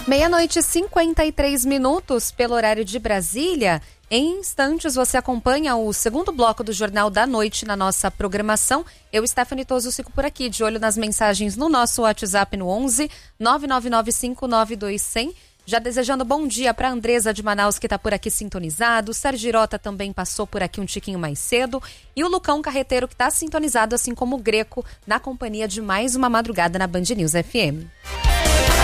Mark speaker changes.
Speaker 1: 12:53 pelo horário de Brasília. Em instantes você acompanha o segundo bloco do Jornal da Noite na nossa programação. Eu, Stephanie Toso, fico por aqui, de olho nas mensagens no nosso WhatsApp no 11 999592100. Já desejando bom dia para a Andresa de Manaus, que está por aqui sintonizado. O Sérgio Girota também passou por aqui um tiquinho mais cedo. E o Lucão Carreteiro, que está sintonizado, assim como o Greco, na companhia de mais uma madrugada na Band News FM.